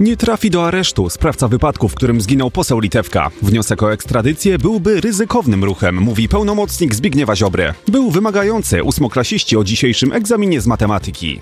Nie trafi do aresztu sprawca wypadku, w którym zginął poseł Litewka. Wniosek o ekstradycję byłby ryzykownym ruchem, mówi pełnomocnik Zbigniewa Ziobry. Był wymagający ósmoklasiści o dzisiejszym egzaminie z matematyki.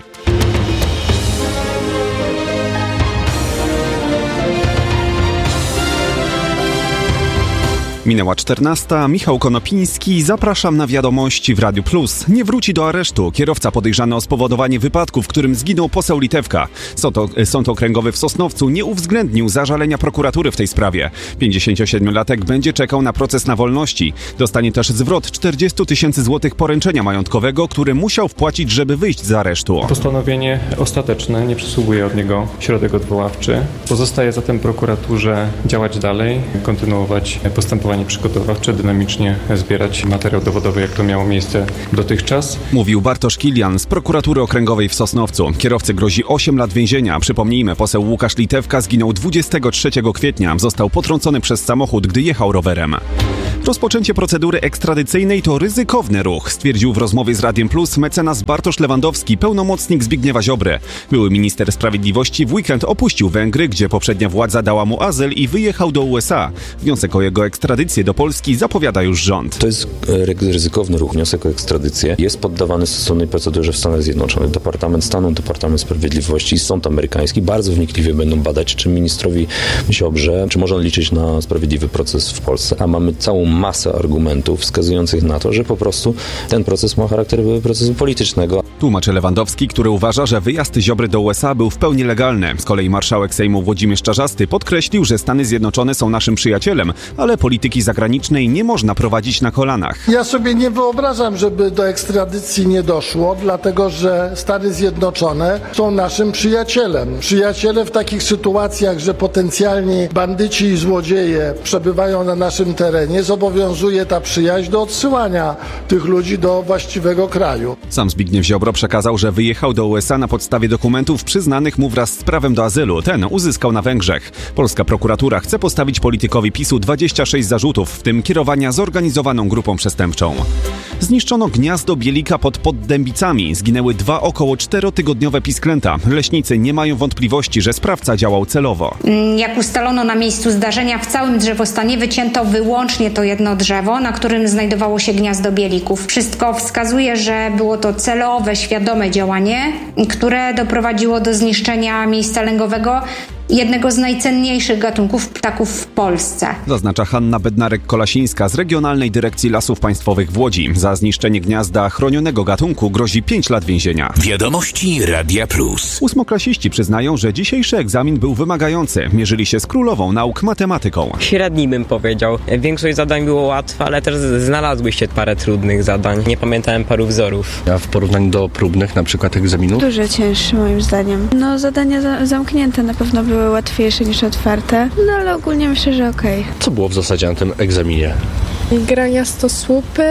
Minęła 14. Michał Konopiński. Zapraszam na wiadomości w Radiu Plus. Nie wróci do aresztu kierowca podejrzany o spowodowanie wypadku, w którym zginął poseł Litewka. Sąd okręgowy w Sosnowcu nie uwzględnił zażalenia prokuratury w tej sprawie. 57-latek będzie czekał na proces na wolności. Dostanie też zwrot 40 000 złotych poręczenia majątkowego, który musiał wpłacić, żeby wyjść z aresztu. Postanowienie ostateczne, nie przysługuje od niego środek odwoławczy. Pozostaje zatem prokuraturze działać dalej, kontynuować postępowanie przygotowawcze, dynamicznie zbierać materiał dowodowy, jak to miało miejsce dotychczas. Mówił Bartosz Kilian z prokuratury okręgowej w Sosnowcu. Kierowcy grozi 8 lat więzienia. Przypomnijmy, poseł Łukasz Litewka zginął 23 kwietnia. Został potrącony przez samochód, gdy jechał rowerem. Rozpoczęcie procedury ekstradycyjnej to ryzykowny ruch, stwierdził w rozmowie z Radiem Plus mecenas Bartosz Lewandowski, pełnomocnik Zbigniewa Ziobry. Były minister sprawiedliwości w weekend opuścił Węgry, gdzie poprzednia władza dała mu azyl i wyjechał do USA. Wniosek o jego ekstradycję do Polski zapowiada już rząd. To jest ryzykowny ruch. Wniosek o ekstradycję jest poddawany stosownej procedurze w Stanach Zjednoczonych. Departament Stanu, Departament Sprawiedliwości i Sąd Amerykański bardzo wnikliwie będą badać, czy ministrowi Ziobrze, czy może on liczyć na sprawiedliwy proces w Polsce. A mamy całą masę argumentów wskazujących na to, że po prostu ten proces ma charakter procesu politycznego. Tłumaczy Lewandowski, który uważa, że wyjazd Ziobry do USA był w pełni legalny. Z kolei marszałek Sejmu Włodzimierz Czarzasty podkreślił, że Stany Zjednoczone są naszym przyjacielem, ale polityki zagranicznej nie można prowadzić na kolanach. Ja sobie nie wyobrażam, żeby do ekstradycji nie doszło, dlatego że Stany Zjednoczone są naszym przyjacielem. Przyjaciele w takich sytuacjach, że potencjalni bandyci i złodzieje przebywają na naszym terenie, zobowiązuje ta przyjaźń do odsyłania tych ludzi do właściwego kraju. Sam Zbigniew Ziobro przekazał, że wyjechał do USA na podstawie dokumentów przyznanych mu wraz z prawem do azylu. Ten uzyskał na Węgrzech. Polska prokuratura chce postawić politykowi PiS-u 26 zarzutów, w tym kierowania zorganizowaną grupą przestępczą. Zniszczono gniazdo bielika pod Dębicami. Zginęły 2 około 4-tygodniowe pisklęta. Leśnicy nie mają wątpliwości, że sprawca działał celowo. Jak ustalono na miejscu zdarzenia, w całym drzewostanie wycięto wyłącznie to jedno drzewo, na którym znajdowało się gniazdo bielików. Wszystko wskazuje, że było to celowe, świadome działanie, które doprowadziło do zniszczenia miejsca lęgowego, jednego z najcenniejszych gatunków ptaków w Polsce. Zaznacza Hanna Bednarek-Kolasińska z Regionalnej Dyrekcji Lasów Państwowych w Łodzi. Za zniszczenie gniazda chronionego gatunku grozi 5 lat więzienia. Wiadomości Radia Plus. Ósmoklasiści przyznają, że dzisiejszy egzamin był wymagający. Mierzyli się z królową nauk matematyką. Średni bym powiedział. Większość zadań było łatwe, ale też znalazły się parę trudnych zadań. Nie pamiętałem paru wzorów. A w porównaniu do próbnych, na przykład egzaminu? Dużo cięższy moim zdaniem. Zadania zamknięte na pewno były łatwiejsze niż otwarte, ale ogólnie myślę, że okej. Co było w zasadzie na tym egzaminie? Grania stosłupy,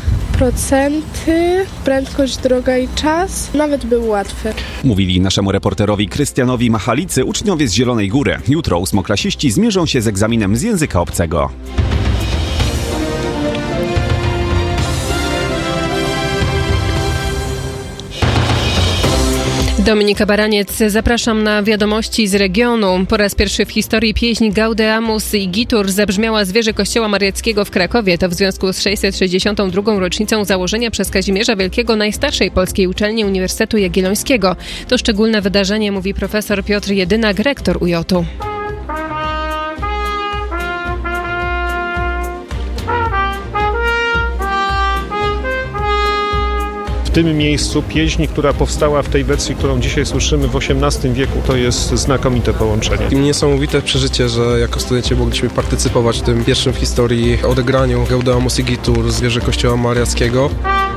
procenty, prędkość, droga i czas. Nawet był łatwy. Mówili naszemu reporterowi Krystianowi Machalicy uczniowie z Zielonej Góry. Jutro ósmoklasiści zmierzą się z egzaminem z języka obcego. Dominika Baraniec, zapraszam na wiadomości z regionu. Po raz pierwszy w historii pieśń Gaudeamus Igitur zabrzmiała z wieży Kościoła Mariackiego w Krakowie. To w związku z 662. rocznicą założenia przez Kazimierza Wielkiego najstarszej polskiej uczelni Uniwersytetu Jagiellońskiego. To szczególne wydarzenie, mówi profesor Piotr Jedynak, rektor UJ-u. W tym miejscu pieśń, która powstała w tej wersji, którą dzisiaj słyszymy w XVIII wieku, to jest znakomite połączenie. Niesamowite przeżycie, że jako studenci mogliśmy partycypować w tym pierwszym w historii odegraniu Gaudeamus Igitur z wieży Kościoła Mariackiego.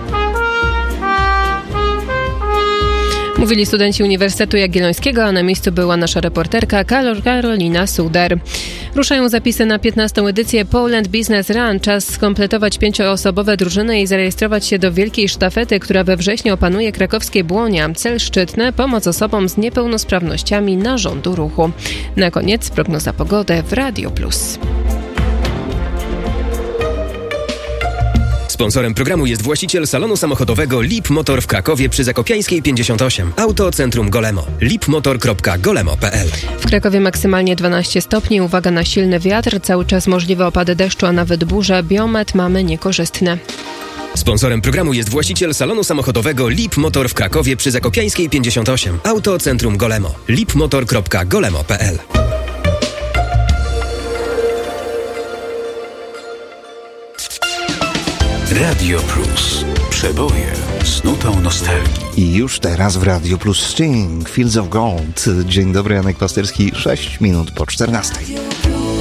Mówili studenci Uniwersytetu Jagiellońskiego, a na miejscu była nasza reporterka Karolina Suder. Ruszają zapisy na 15. edycję Poland Business Run. Czas skompletować 5-osobowe drużyny i zarejestrować się do wielkiej sztafety, która we wrześniu opanuje krakowskie Błonia. Cel szczytny – pomoc osobom z niepełnosprawnościami narządu ruchu. Na koniec prognoza pogody w Radio Plus. Sponsorem programu jest właściciel salonu samochodowego Lip Motor w Krakowie przy Zakopiańskiej 58. Autocentrum Golemo. lipmotor.golemo.pl. W Krakowie maksymalnie 12 stopni. Uwaga na silny wiatr. Cały czas możliwe opady deszczu, a nawet burze. Biometr mamy niekorzystny. Sponsorem programu jest właściciel salonu samochodowego Lip Motor w Krakowie przy Zakopiańskiej 58. Autocentrum Golemo. lipmotor.golemo.pl. Radio Plus. Przeboje z nutą nostalgii. I już teraz w Radio Plus Sting, Fields of Gold. Dzień dobry, Janek Pasterski, 6 minut po 14.